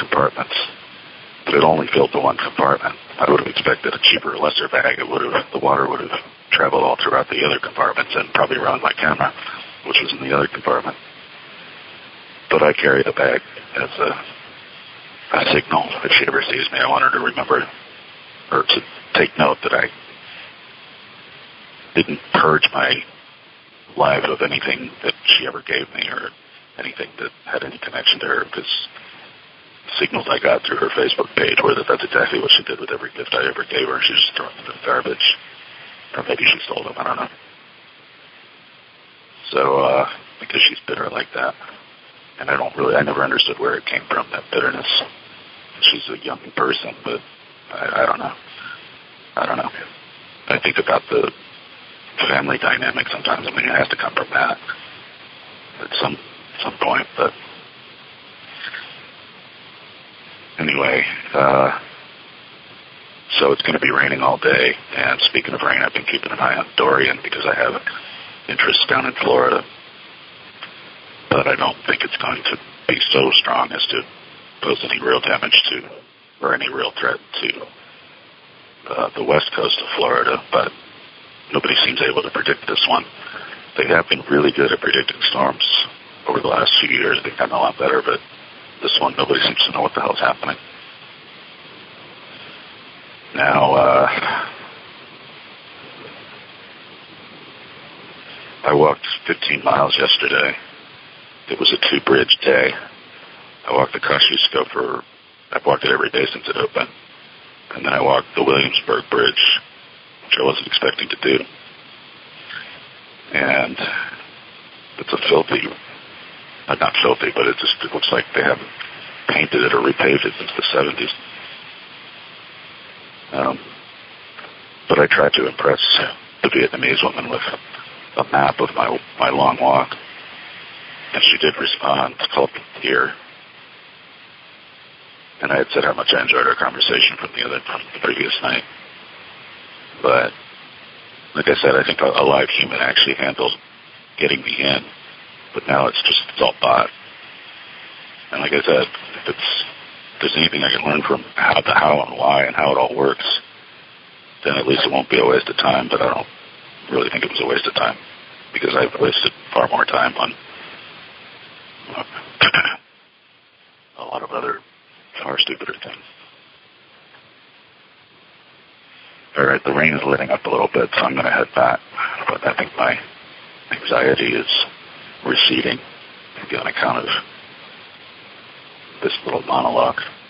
compartments, but it only filled the one compartment. I would have expected a cheaper, lesser bag. The water would have traveled all throughout the other compartments and probably ruined my camera, which was in the other compartment. But I carry the bag as a signal. If she ever sees me, I want her to remember, or to take note that I didn't purge my life of anything that she ever gave me or anything that had any connection to her, because signals I got through her Facebook page were that that's exactly what she did with every gift I ever gave her. She just threw them in the garbage. Or maybe she stole them, I don't know. So, because she's bitter like that. And I never understood where it came from, that bitterness. She's a young person, but I don't know. I think about the family dynamic sometimes. I mean, it has to come from that at some point, but anyway, so it's going to be raining all day, and speaking of rain, I've been keeping an eye on Dorian because I have interests down in Florida, but I don't think it's going to be so strong as to pose any real damage to, or any real threat to the west coast of Florida, but nobody seems able to predict this one. They have been really good at predicting storms over the last few years. They've gotten a lot better, but this one, nobody seems to know what the hell's happening. Now, I walked 15 miles yesterday. It was a 2-bridge day. I walked the Kosciuszko I've walked it every day since it opened. And then I walked the Williamsburg Bridge, which I wasn't expecting to do. And it's a filthy, not filthy, but it looks like they haven't painted it or repaved it since the 70s. But I tried to impress the Vietnamese woman with a map of my long walk, and she did respond. It's called Here. And I had said how much I enjoyed our conversation from the previous night. But like I said, I think a live human actually handled getting me in, but now it's all bot. And like I said, if there's anything I can learn from the how and why and how it all works, then at least it won't be a waste of time. But I don't really think it was a waste of time, because I've wasted far more time on a lot of other far stupider things. All right, the rain is letting up a little bit, so I'm going to head back. But I think my anxiety is receding, maybe on account of this little monologue.